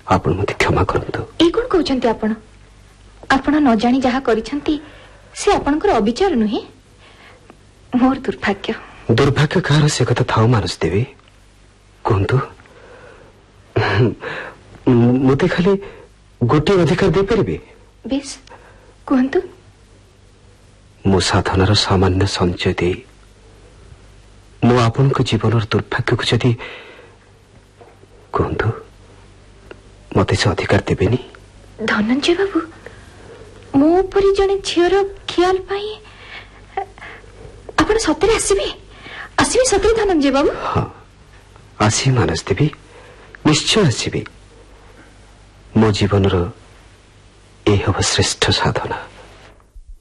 आपण मते क्षमा करंतु। ए कोन कहउछंती आपण न जानी जहा करिसंती से आपनकर अविचार नुहे, मोर दुर्भाग्य। दुर्भाग्य कार से कथा थाउ मानस देवी कहतु। मते खाली गोटे अधिकार दे परिबे? बेस कहतु। मो साधनार सामान्य संचय दे मो आपन को जीवन दुर्भाग्य को जदि कहतु मते से अधिकार देबेनी? धनंजय बाबू मो परी जने झियर ख्याल पाई आपण सतरे आसीबे सतरे धनंजय बाबू? हाँ आसी मानस देवी निश्चय आसीबे। मो जीवन ए हब श्रेष्ठ साधना।